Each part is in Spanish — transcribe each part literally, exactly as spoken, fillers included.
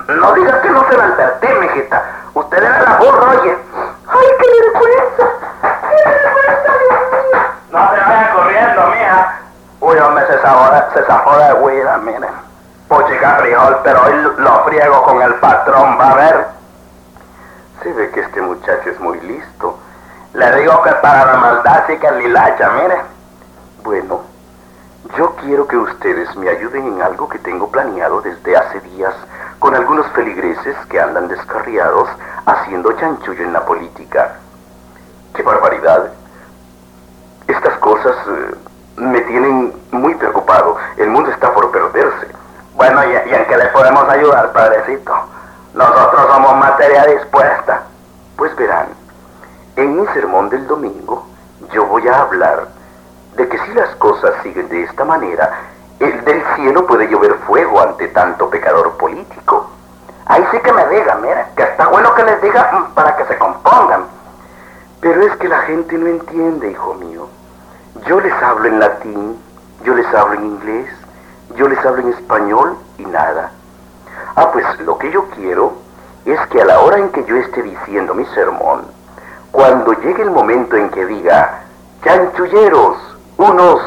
No diga que no se la advertí, mijita. Usted era la burra, oye. ¡Ay, qué vergüenza! ¡Qué vergüenza, Dios mío! No se vaya corriendo, mija. Uy, hombre, se zafó de, se zafó de huida, miren. Puchica frijol, pero hoy lo friego con el patrón, va a ver. Se ve que este muchacho es muy listo. Le digo que para la maldad sí que es lilacha, mire. Bueno, yo quiero que ustedes me ayuden en algo que tengo planeado desde hace días con algunos feligreses que andan descarriados haciendo chanchullo en la política. ¡Qué barbaridad! Estas cosas eh, me tienen muy preocupado. El mundo está por perderse. Bueno, ¿y, y en qué le podemos ayudar, padrecito? Nosotros somos materia dispuesta. Pues verán, en mi sermón del domingo yo voy a hablar de que si las cosas siguen de esta manera, el del cielo puede llover fuego ante tanto pecador político. Ahí sí que me digan, mira, que está bueno que les diga para que se compongan. Pero es que la gente no entiende, hijo mío. Yo les hablo en latín, yo les hablo en inglés, yo les hablo en español y nada. Ah, pues lo que yo quiero es que a la hora en que yo esté diciendo mi sermón, cuando llegue el momento en que diga, chanchulleros unos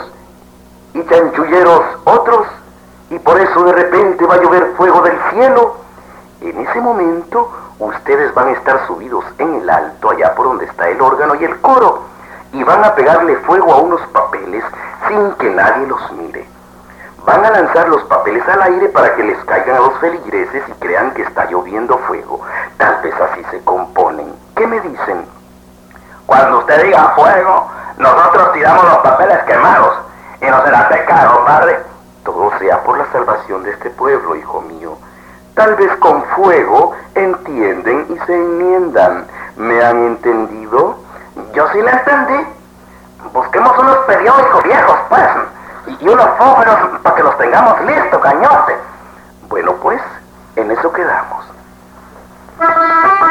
y chanchulleros otros, y por eso de repente va a llover fuego del cielo, en ese momento ustedes van a estar subidos en el alto, allá por donde está el órgano y el coro, y van a pegarle fuego a unos papeles sin que nadie los mire. Van a lanzar los papeles al aire para que les caigan a los feligreses y crean que está lloviendo fuego. Tal vez así se componen. ¿Qué me dicen? Cuando usted diga fuego, nosotros tiramos los papeles quemados. Y no será pecado, padre. Todo sea por la salvación de este pueblo, hijo mío. Tal vez con fuego entienden y se enmiendan. ¿Me han entendido? Yo sí la entendí. Busquemos unos periódicos viejos, pues. Y unos fósforos para que los tengamos listos, cañote. Bueno, pues, en eso quedamos.